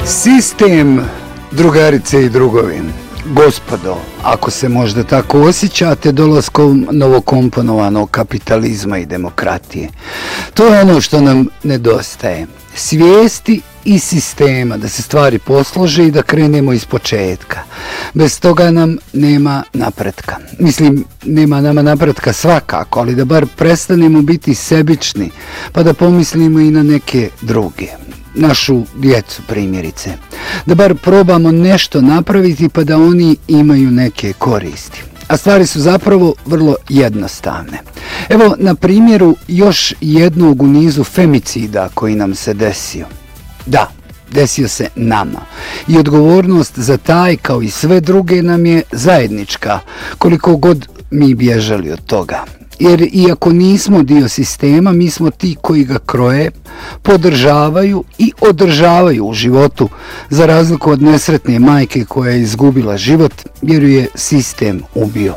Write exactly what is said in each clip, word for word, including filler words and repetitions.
Sistem, drugarice i drugovi, gospodo, ako se možda tako osjećate dolaskom novokomponovanog kapitalizma i demokratije, to je ono što nam nedostaje. Svijesti i sistema, da se stvari poslože i da krenemo iz početka. Bez toga nam nema napretka. Mislim, nema nama napretka svakako, ali da bar prestanemo biti sebični, pa da pomislimo i na neke druge. Našu djecu primjerice. Da bar probamo nešto napraviti pa da oni imaju neke koristi. A stvari su zapravo vrlo jednostavne. Evo na primjeru još jednog u nizu femicida koji nam se desio. Da, desio se nama. I odgovornost za taj kao i sve druge nam je zajednička, koliko god mi bježali od toga. Jer iako nismo dio sistema, mi smo ti koji ga kroje, podržavaju i održavaju u životu, za razliku od nesretne majke koja je izgubila život jer ju je sistem ubio.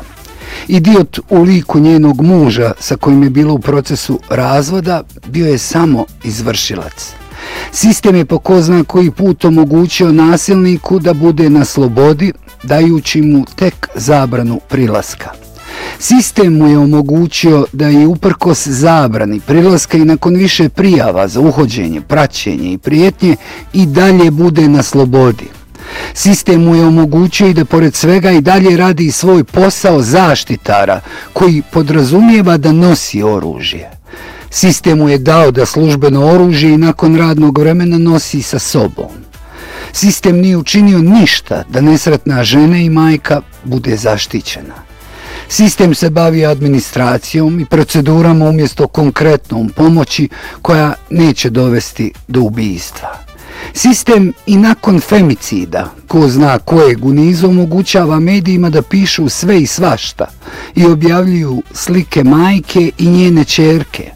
Idiot u liku njenog muža sa kojim je bilo u procesu razvoda bio je samo izvršilac. Sistem je po ko zna koji put omogućio nasilniku da bude na slobodi, dajući mu tek zabranu prilaska. Sistem mu je omogućio da je uprkos zabrani prilaska i nakon više prijava za uhođenje, praćenje i prijetnje i dalje bude na slobodi. Sistem mu je omogućio i da pored svega i dalje radi svoj posao zaštitara koji podrazumijeva da nosi oružje. Sistem mu je dao da službeno oružje i nakon radnog vremena nosi sa sobom. Sistem nije učinio ništa da nesretna žena i majka bude zaštićena. Sistem se bavi administracijom i procedurama umjesto konkretnom pomoći koja neće dovesti do ubijstva. Sistem i nakon femicida, ko zna kojeg u nizu, omogućava medijima da pišu sve i svašta i objavljuju slike majke i njene ćerke.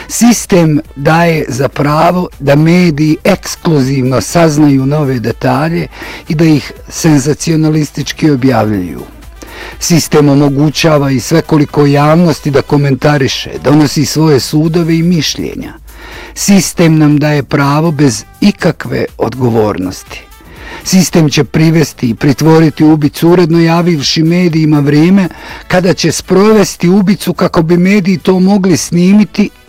Sistem daje za pravo da mediji ekskluzivno saznaju nove detalje i da ih senzacionalistički objavljuju. Sistem omogućava i svekoliko javnosti da komentariše, donosi svoje sudove i mišljenja. Sistem nam daje pravo bez ikakve odgovornosti. Sistem će privesti i pritvoriti ubicu uredno javivši medijima vrijeme kada će sprovesti ubicu kako bi mediji to mogli snimiti